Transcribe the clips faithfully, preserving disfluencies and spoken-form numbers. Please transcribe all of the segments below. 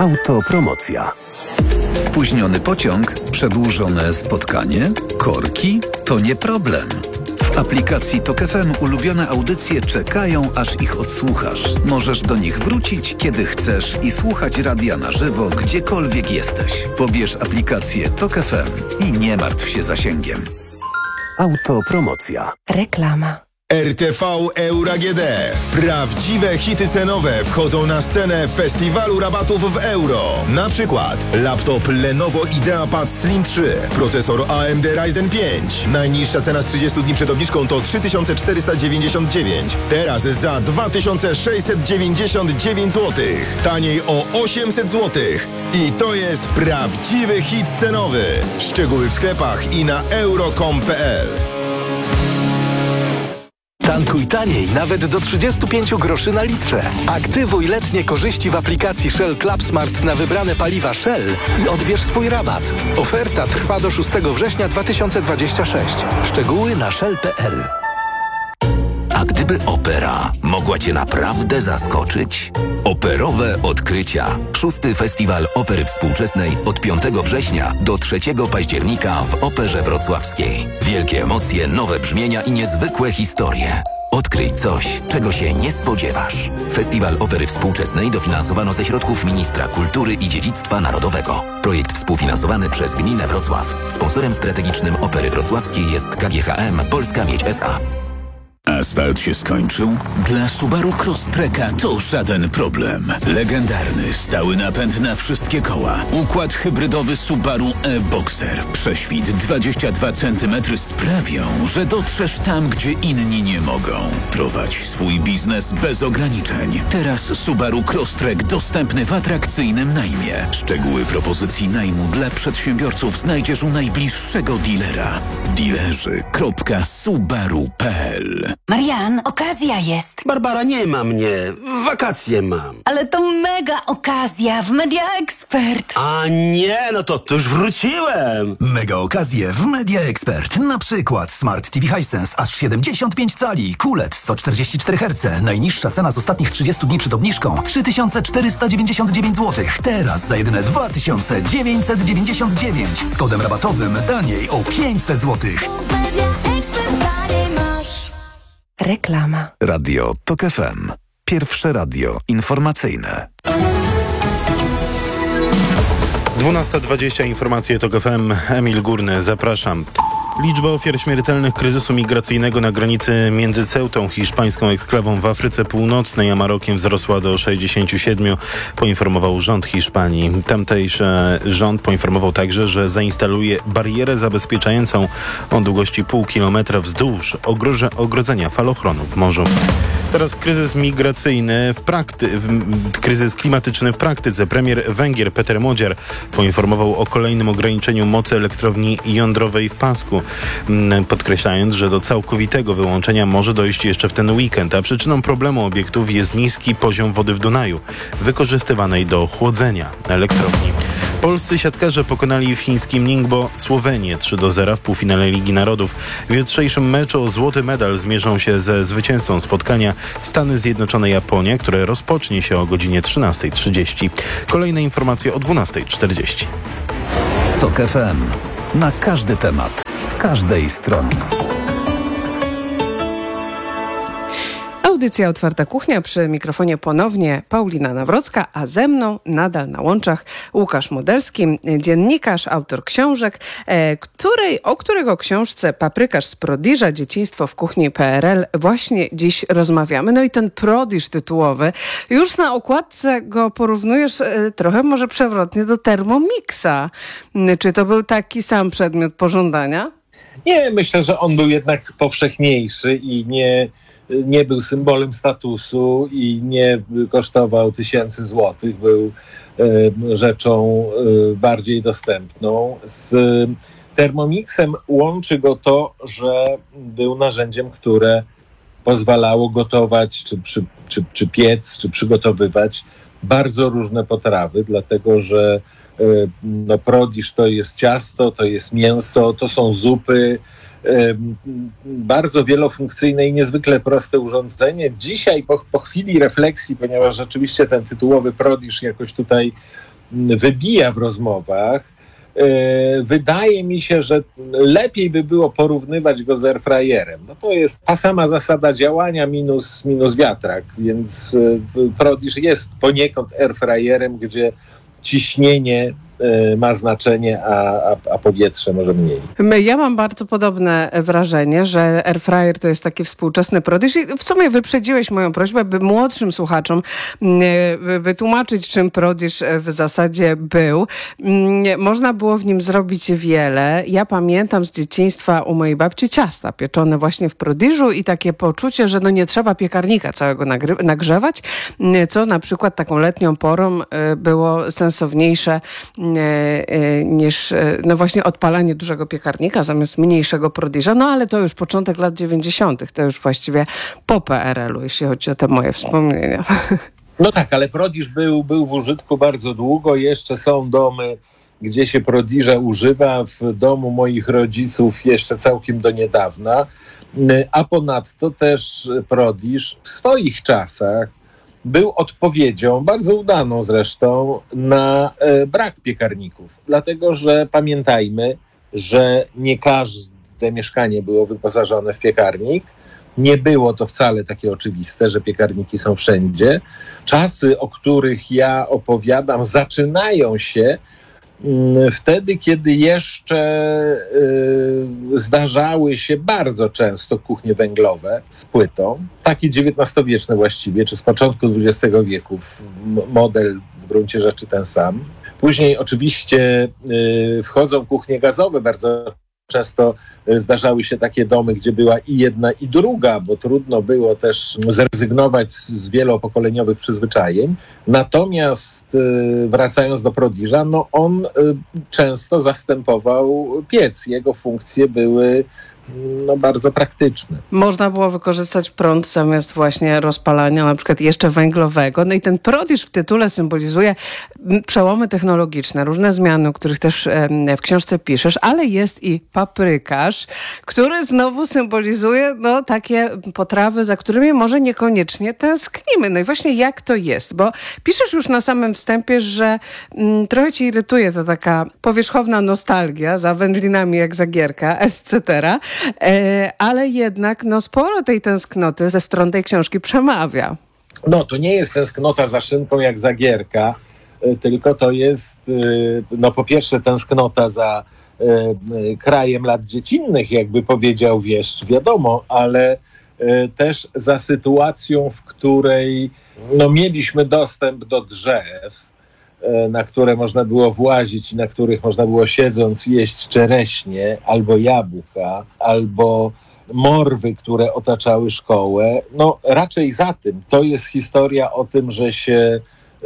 Autopromocja. Spóźniony pociąg, przedłużone spotkanie, korki to nie problem. W aplikacji Tok F M ulubione audycje czekają, aż ich odsłuchasz. Możesz do nich wrócić, kiedy chcesz i słuchać radia na żywo, gdziekolwiek jesteś. Pobierz aplikację Tok F M i nie martw się zasięgiem. Autopromocja. Reklama. R T V Euro A G D. Prawdziwe hity cenowe wchodzą na scenę festiwalu rabatów w euro. Na przykład laptop Lenovo IdeaPad Slim trzy, procesor A M D Ryzen pięć. Najniższa cena z trzydziestu dni przed obniżką to trzy tysiące czterysta dziewięćdziesiąt dziewięć. Teraz za dwa tysiące sześćset dziewięćdziesiąt dziewięć złotych. Taniej o osiemset złotych. I to jest prawdziwy hit cenowy. Szczegóły w sklepach i na euro kropka com kropka p l. Tankuj taniej nawet do trzydziestu pięciu groszy na litrze. Aktywuj letnie korzyści w aplikacji Shell Club Smart na wybrane paliwa Shell i odbierz swój rabat. Oferta trwa do szóstego września dwa tysiące dwudziestego szóstego. Szczegóły na shell kropka p l. A gdyby opera mogła Cię naprawdę zaskoczyć? Operowe odkrycia. Szósty Festiwal Opery Współczesnej od piątego września do trzeciego października w Operze Wrocławskiej. Wielkie emocje, nowe brzmienia i niezwykłe historie. Odkryj coś, czego się nie spodziewasz. Festiwal Opery Współczesnej dofinansowano ze środków Ministra Kultury i Dziedzictwa Narodowego. Projekt współfinansowany przez Gminę Wrocław. Sponsorem strategicznym Opery Wrocławskiej jest K G H M Polska Miedź S A. Asfalt się skończył? Dla Subaru Crosstreka to żaden problem. Legendarny, stały napęd na wszystkie koła. Układ hybrydowy Subaru e-Boxer. Prześwit dwadzieścia dwa centymetry sprawią, że dotrzesz tam, gdzie inni nie mogą. Prowadź swój biznes bez ograniczeń. Teraz Subaru Crosstrek dostępny w atrakcyjnym najmie. Szczegóły propozycji najmu dla przedsiębiorców znajdziesz u najbliższego dealera. Dealerzy kropka subaru kropka p l. Marian, okazja jest. Barbara, nie ma mnie. Wakacje mam. Ale to mega okazja w Media Expert. A nie, no to, to już wróciłem. Mega okazje w Media Expert. Na przykład Smart T V Hisense aż siedemdziesiąt pięć cali, Q L E D sto czterdzieści cztery herce. Najniższa cena z ostatnich trzydziestu dni przed obniżką trzy tysiące czterysta dziewięćdziesiąt dziewięć złotych. Teraz za jedyne dwa tysiące dziewięćset dziewięćdziesiąt dziewięć. Z kodem rabatowym taniej o pięćset złotych. Reklama. Radio Tok F M. Pierwsze radio informacyjne. dwunasta dwadzieścia, informacje Tok F M. Emil Górny, zapraszam. Liczba ofiar śmiertelnych kryzysu migracyjnego na granicy między Ceutą, hiszpańską eksklawą w Afryce Północnej, a Marokiem wzrosła do sześćdziesięciu siedmiu, poinformował rząd Hiszpanii. Tamtejszy rząd poinformował także, że zainstaluje barierę zabezpieczającą o długości pół kilometra wzdłuż ogroże, ogrodzenia falochronu w morzu. Teraz kryzys migracyjny w prakty, w, kryzys klimatyczny w praktyce. Premier Węgier Peter Modziar poinformował o kolejnym ograniczeniu mocy elektrowni jądrowej w Pasku, podkreślając, że do całkowitego wyłączenia może dojść jeszcze w ten weekend, a przyczyną problemu obiektów jest niski poziom wody w Dunaju, wykorzystywanej do chłodzenia elektrowni. Polscy siatkarze pokonali w chińskim Ningbo Słowenię trzy do zera w półfinale Ligi Narodów. W jutrzejszym meczu o złoty medal zmierzą się ze zwycięzcą spotkania Stany Zjednoczone Japonia, które rozpocznie się o godzinie trzynasta trzydzieści. Kolejne informacje o dwunasta czterdzieści. Tok F M. Na każdy temat, z każdej strony. Audycja Otwarta Kuchnia, przy mikrofonie ponownie Paulina Nawrocka, a ze mną nadal na łączach Łukasz Modelski, dziennikarz, autor książek, e, której, o którego książce Paprykarz z Prodiża, dzieciństwo w kuchni P R L właśnie dziś rozmawiamy. No i ten prodiż tytułowy, już na okładce go porównujesz e, trochę może przewrotnie do Thermomixa. Czy to był taki sam przedmiot pożądania? Nie, myślę, że on był jednak powszechniejszy i nie... nie był symbolem statusu i nie kosztował tysięcy złotych, był y, rzeczą y, bardziej dostępną. Z Thermomixem łączy go to, że był narzędziem, które pozwalało gotować, czy, czy, czy, czy piec, czy przygotowywać bardzo różne potrawy, dlatego że y, no, prodiż to jest ciasto, to jest mięso, to są zupy, bardzo wielofunkcyjne i niezwykle proste urządzenie. Dzisiaj po, po chwili refleksji, ponieważ rzeczywiście ten tytułowy Prodigy jakoś tutaj wybija w rozmowach, wydaje mi się, że lepiej by było porównywać go z airfryerem. No to jest ta sama zasada działania minus, minus wiatrak, więc Prodigy jest poniekąd airfryerem, gdzie ciśnienie ma znaczenie, a, a, a powietrze może mniej. Ja mam bardzo podobne wrażenie, że airfryer to jest taki współczesny Prodigy. W sumie wyprzedziłeś moją prośbę, by młodszym słuchaczom wytłumaczyć, czym Prodigy w zasadzie był. Można było w nim zrobić wiele. Ja pamiętam z dzieciństwa u mojej babci ciasta pieczone właśnie w Prodigy i takie poczucie, że no nie trzeba piekarnika całego nagry- nagrzewać, co na przykład taką letnią porą było sensowniejsze niż no właśnie odpalanie dużego piekarnika zamiast mniejszego Prodigy. No ale to już początek lat dziewięćdziesiątych. To już właściwie po P R L u, jeśli chodzi o te moje wspomnienia. No tak, ale Prodigy był, był w użytku bardzo długo. Jeszcze są domy, gdzie się Prodigy używa. W domu moich rodziców jeszcze całkiem do niedawna. A ponadto też Prodigy w swoich czasach był odpowiedzią, bardzo udaną zresztą, na e, brak piekarników. Dlatego, że pamiętajmy, że nie każde mieszkanie było wyposażone w piekarnik. Nie było to wcale takie oczywiste, że piekarniki są wszędzie. Czasy, o których ja opowiadam, zaczynają się wtedy, kiedy jeszcze y, zdarzały się bardzo często kuchnie węglowe z płytą, takie dziewiętnastowieczne właściwie, czy z początku dwudziestego wieku, model w gruncie rzeczy ten sam. Później oczywiście y, wchodzą kuchnie gazowe, bardzo często zdarzały się takie domy, gdzie była i jedna, i druga, bo trudno było też zrezygnować z, z wielopokoleniowych przyzwyczajeń. Natomiast wracając do Prodigy, no on często zastępował piec. Jego funkcje były no, bardzo praktyczne. Można było wykorzystać prąd zamiast właśnie rozpalania na przykład jeszcze węglowego. No i ten Prodigy w tytule symbolizuje przełomy technologiczne, różne zmiany, o których też w książce piszesz, ale jest i paprykarz, który znowu symbolizuje no, takie potrawy, za którymi może niekoniecznie tęsknimy. No i właśnie jak to jest? Bo piszesz już na samym wstępie, że m, trochę cię irytuje to taka powierzchowna nostalgia za wędlinami jak Zagierka, et cetera. E, ale jednak no, sporo tej tęsknoty ze stron tej książki przemawia. No, to nie jest tęsknota za szynką jak Zagierka, tylko to jest, no po pierwsze tęsknota za e, krajem lat dziecinnych, jakby powiedział wieszcz, wiadomo, ale e, też za sytuacją, w której no, mieliśmy dostęp do drzew, e, na które można było włazić i na których można było siedząc jeść czereśnie, albo jabłka, albo morwy, które otaczały szkołę. No raczej za tym. To jest historia o tym, że się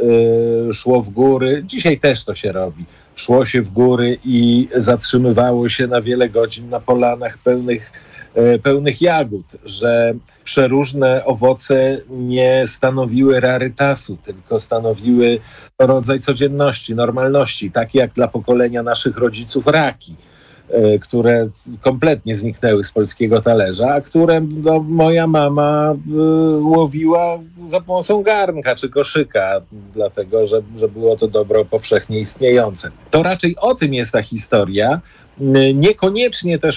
y, szło w góry. Dzisiaj też to się robi. Szło się w góry i zatrzymywało się na wiele godzin na polanach pełnych, y, pełnych jagód, że przeróżne owoce nie stanowiły rarytasu, tylko stanowiły rodzaj codzienności, normalności, takie jak dla pokolenia naszych rodziców raki, które kompletnie zniknęły z polskiego talerza, a które no, moja mama y, łowiła za pomocą garnka czy koszyka, dlatego że, że było to dobro powszechnie istniejące. To raczej o tym jest ta historia. Niekoniecznie też